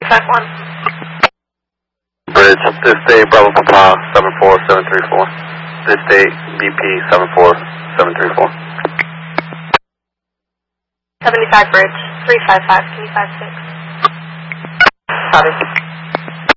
351. Bridge, this day Bravo Papa 74734. This day BP 74734. 75 Bridge, 355, can you 56? Copy.